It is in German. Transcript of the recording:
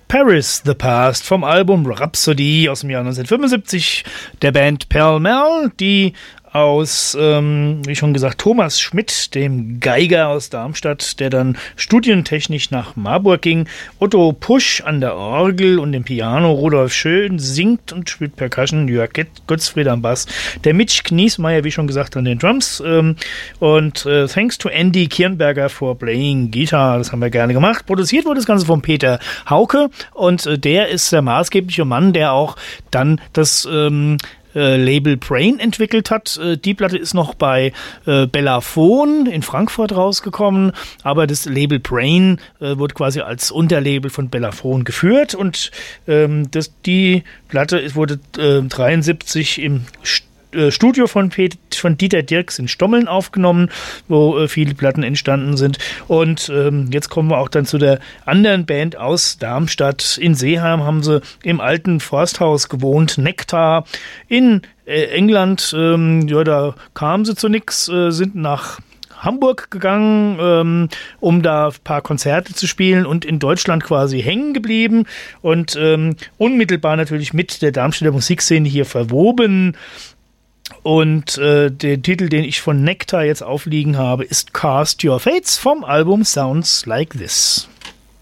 Paris the Past vom Album Rhapsody aus dem Jahr 1975 der Band Pall Mall, die aus, wie schon gesagt, Thomas Schmidt, dem Geiger aus Darmstadt, der dann studientechnisch nach Marburg ging, Otto Pusch an der Orgel und dem Piano, Rudolf Schön singt und spielt Percussion, Jörg Gottfried am Bass, der Mitch Kniesmeier, wie schon gesagt, an den Drums und thanks to Andy Kirnberger for playing Guitar, das haben wir gerne gemacht. Produziert wurde das Ganze von Peter Hauke und der ist der maßgebliche Mann, der auch dann das Label Brain entwickelt hat. Die Platte ist noch bei Bellafon in Frankfurt rausgekommen, aber das Label Brain wurde quasi als Unterlabel von Bellafon geführt und die Platte wurde 73 im Studio von Dieter Dirks in Stommeln aufgenommen, wo viele Platten entstanden sind. Und jetzt kommen wir auch dann zu der anderen Band aus Darmstadt. In Seeheim haben sie im alten Forsthaus gewohnt, Nektar. In England, da kamen sie zu nix, sind nach Hamburg gegangen, um da ein paar Konzerte zu spielen und in Deutschland quasi hängen geblieben und unmittelbar natürlich mit der Darmstädter Musikszene hier verwoben. Und der Titel, den ich von Nektar jetzt aufliegen habe, ist Cast Your Fates vom Album Sounds Like This.